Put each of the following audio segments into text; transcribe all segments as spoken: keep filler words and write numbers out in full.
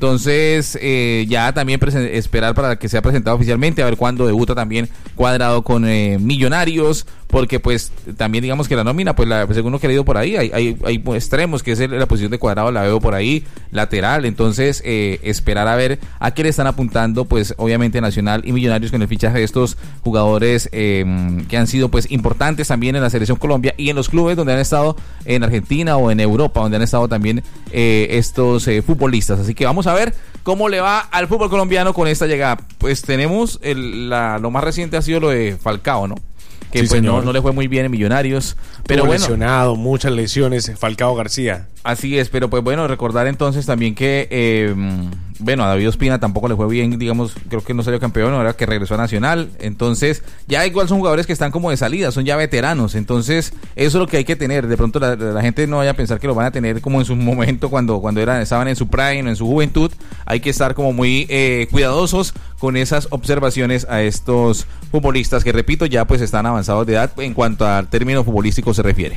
Entonces, eh, ya también presen- esperar para que sea presentado oficialmente, a ver cuándo debuta también Cuadrado con eh, Millonarios, porque pues también digamos que la nómina, pues la, según lo que he leído por ahí, hay, hay, hay extremos, que es el, la posición de Cuadrado, la veo por ahí, lateral. Entonces, eh, esperar a ver a qué le están apuntando, pues obviamente Nacional y Millonarios con el fichaje de estos jugadores eh, que han sido pues importantes también en la Selección Colombia y en los clubes donde han estado en Argentina o en Europa, donde han estado también eh, estos eh, futbolistas. Así que vamos a ver cómo le va al fútbol colombiano con esta llegada. Pues tenemos el, la, lo más reciente ha sido lo de Falcao, ¿no? Que Sí, pues no, señor. no le fue muy bien en Millonarios, pero Tuvo bueno, lesionado, muchas lesiones, Falcao García. así es. Pero pues bueno, recordar entonces también que eh, bueno, a David Ospina tampoco le fue bien, digamos, creo que no salió campeón, ahora que regresó a Nacional. Entonces ya igual son jugadores que están como de salida, son ya veteranos. Entonces eso es lo que hay que tener. De pronto la, la gente no vaya a pensar que lo van a tener como en su momento cuando, cuando eran, estaban en su prime, en su juventud. Hay que estar como muy eh, cuidadosos con esas observaciones a estos futbolistas que, repito, ya pues están avanzados de edad en cuanto al término futbolístico se refiere.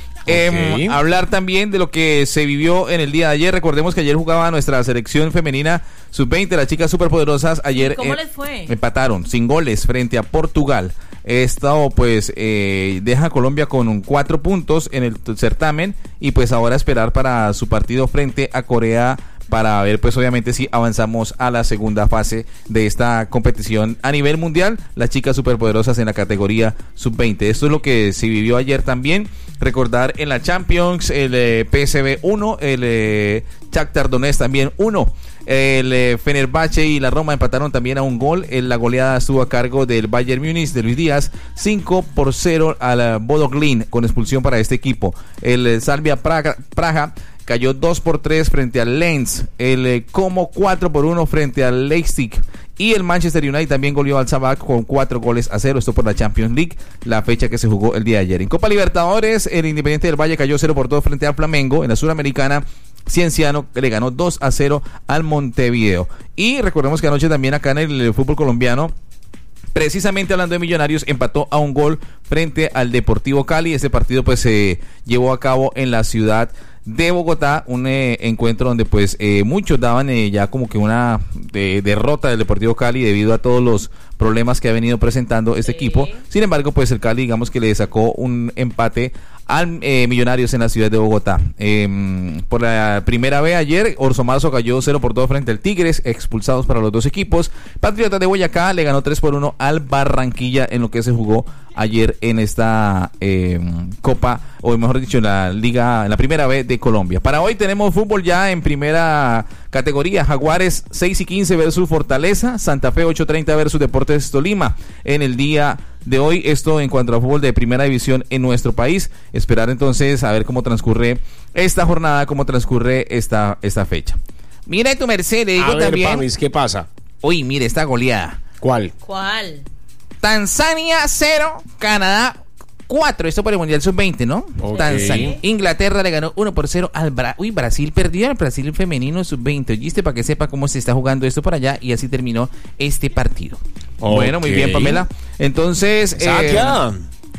Okay. Eh, hablar también de lo que se vivió en el día de ayer. Recordemos que ayer jugaba nuestra selección femenina sub veinte, las chicas superpoderosas. Ayer ¿Cómo eh, les fue? empataron sin goles frente a Portugal. Esto pues eh, deja a Colombia con cuatro puntos en el certamen y pues ahora esperar para su partido frente a Corea para ver pues obviamente si avanzamos a la segunda fase de esta competición a nivel mundial, las chicas superpoderosas en la categoría sub veinte. Esto es lo que se vivió ayer también. Recordar en la Champions el eh, P S V uno, el eh, Shakhtar Donetsk también uno. El eh, Fenerbahce y la Roma empataron también a un gol. En la goleada estuvo a cargo del Bayern Múnich de Luis Díaz, cinco por cero al Bodo Glimt, con expulsión para este equipo. El eh, Slavia Praga, Praga cayó dos por tres frente al Lens. El eh, Como cuatro por uno frente al Leipzig. Y el Manchester United también goleó al Sabah con cuatro goles a cero. Esto por la Champions League, la fecha que se jugó el día de ayer. En Copa Libertadores, el Independiente del Valle cayó cero por dos frente al Flamengo. En la Suramericana, Cienciano le ganó dos a cero al Montevideo. Y recordemos que anoche también acá en el, el fútbol colombiano, precisamente hablando de Millonarios, empató a un gol frente al Deportivo Cali. Este partido pues se llevó a cabo en la ciudad de Bogotá, un eh, encuentro donde pues eh, muchos daban eh, ya como que una de, derrota del Deportivo Cali debido a todos los problemas que ha venido presentando este Sí. equipo. Sin embargo, pues el Cali digamos que le sacó un empate al eh, Millonarios en la ciudad de Bogotá. Eh, por la primera vez ayer, Orso Marzo cayó cero por dos frente al Tigres, expulsados para los dos equipos. Patriotas de Boyacá le ganó tres por uno al Barranquilla en lo que se jugó ayer en esta eh, Copa, o mejor dicho, en la Liga, en la primera vez de Colombia. Para hoy tenemos fútbol ya en primera categoría. Jaguares seis y quince versus Fortaleza, Santa Fe ocho treinta versus Deportes Tolima en el día de hoy. Esto en cuanto a fútbol de primera división en nuestro país. Esperar entonces a ver cómo transcurre esta jornada, cómo transcurre esta, esta fecha. Mire tu merced, le digo A ver, también. Pamis, ¿qué pasa? Uy, mire esta goleada. ¿Cuál? ¿Cuál? Tanzania cero, Canadá cuatro. Esto por el Mundial sub veinte, ¿no? Ok. Tanzania. Inglaterra le ganó uno por cero al Brasil. Uy, Brasil perdió al Brasil femenino sub veinte. ¿Oíste? Para que sepa cómo se está jugando esto por allá. Y así terminó este partido. Ok. Bueno, muy bien, Pamela. Entonces, eh, Saquia.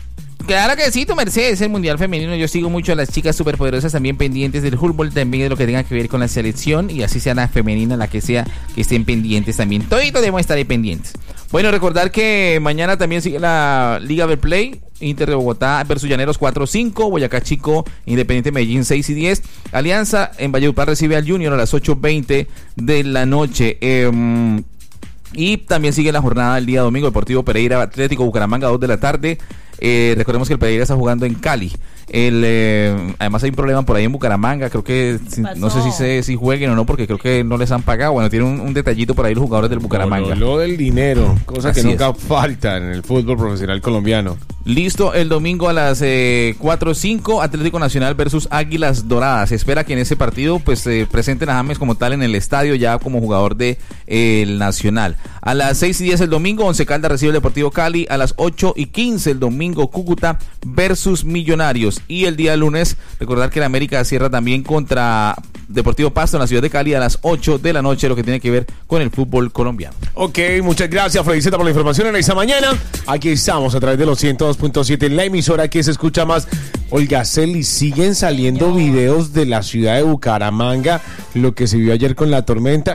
claro que sí, tu merced, es el Mundial Femenino. Yo sigo mucho a las chicas superpoderosas también pendientes del fútbol, también de lo que tenga que ver con la selección, y así sea la femenina, la que sea, que estén pendientes también. Todito debemos estar ahí pendientes. Bueno, recordar que mañana también sigue la Liga Betplay, Inter de Bogotá versus Llaneros cuatro cinco, Boyacá Chico, Independiente Medellín seis y diez, Alianza en Valledupar recibe al Junior a las ocho veinte de la noche. Eh, Y también sigue la jornada del día domingo, Deportivo Pereira, Atlético Bucaramanga, dos de la tarde. Eh, recordemos que el Pereira está jugando en Cali. El, eh, además hay un problema por ahí en Bucaramanga, creo que si, no sé si se si jueguen o no, porque creo que no les han pagado. Bueno, tiene un, un detallito por ahí los jugadores del Bucaramanga. Lo, lo del dinero, cosa Así que nunca es. falta en el fútbol profesional colombiano. Listo, el domingo a las eh, cuatro o cinco, Atlético Nacional versus Águilas Doradas. Se espera que en ese partido pues se eh, presenten a James como tal en el estadio, ya como jugador de eh, el Nacional. A las seis y diez el domingo, Once Caldas recibe el Deportivo Cali. A las ocho y quince el domingo, Cúcuta versus Millonarios. Y el día lunes, recordar que la América cierra también contra Deportivo Pasto en la ciudad de Cali a las ocho de la noche, lo que tiene que ver con el fútbol colombiano. Ok, muchas gracias, Frediceta, por la información en esta mañana. Aquí estamos a través de los ciento dos punto siete, la emisora que se escucha más. Olga Celi, siguen saliendo videos de la ciudad de Bucaramanga, lo que se vio ayer con la tormenta.